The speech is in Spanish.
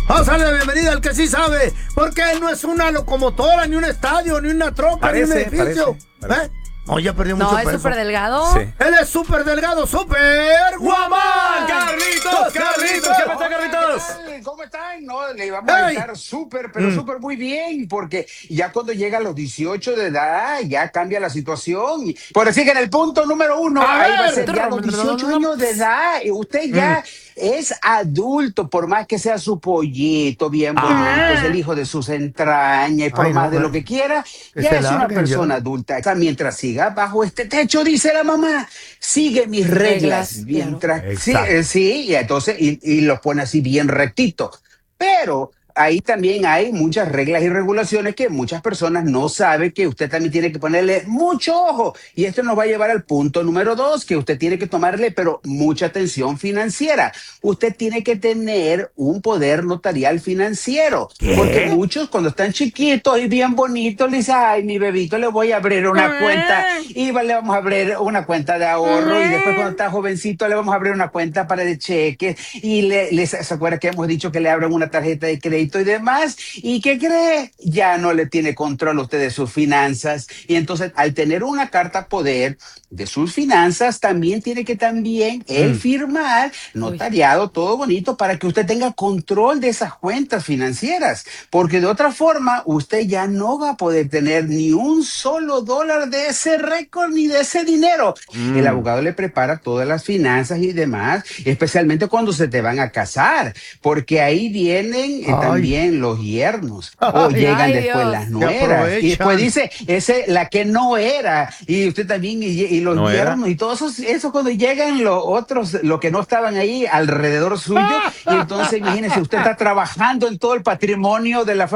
Vamos a darle la bienvenida al que sí sabe, porque él no es una locomotora, ni un estadio, ni una troca, ni un edificio. Parece. ¿Eh? No, ya perdió mucho peso. No, es súper delgado. Sí. Él es súper delgado, súper guamán. ¡Carlitos! ¿Qué pasa, Carlitos? ¿Cómo están? No, le vamos a Hey. estar súper, pero súper muy bien, porque ya cuando llega a los 18 de edad, ya cambia la situación. Y por decir que en el punto número 1, A ahí va a ver. ser ya a los 18 años de edad, y usted ya es adulto, por más que sea su pollito bien bonito, es el hijo de sus entrañas, y por Ay, más no, de lo güey. que quiera, Que ya se es una larguen, persona ya. adulta. O sea, mientras siga bajo este techo, dice la mamá, sigue mis reglas, Reglas, mientras, claro. sí, Exacto. sí, y entonces, y los pone así bien rectito. Pero ahí también hay muchas reglas y regulaciones que muchas personas no saben, que usted también tiene que ponerle mucho ojo. Y esto nos va a llevar al punto número 2, que usted tiene que tomarle, pero mucha atención financiera. Usted tiene que tener un poder notarial financiero. ¿Qué? Porque muchos cuando están chiquitos y bien bonitos, le dicen, ay, mi bebito, le voy a abrir una cuenta. Y le vamos a abrir una cuenta de ahorro. Y después cuando está jovencito, le vamos a abrir una cuenta para de cheques. Y se acuerda que hemos dicho que le abran una tarjeta de crédito y demás, y ¿qué cree? Ya no le tiene control usted de sus finanzas, y entonces al tener una carta poder de sus finanzas, también tiene que él firmar, notariado, todo bonito, para que usted tenga control de esas cuentas financieras, porque de otra forma usted ya no va a poder tener ni un solo dólar de ese récord ni de ese dinero. El abogado le prepara todas las finanzas y demás, especialmente cuando se te van a casar, porque ahí vienen también los yernos, o Ay, llegan ay, después Dios. las Se nueras, y después aprovechan. dice la que no era, y usted también, y los ¿No era? yernos, y todos eso cuando llegan los otros, los que no estaban ahí alrededor suyo, y entonces imagínese, usted está trabajando en todo el patrimonio de la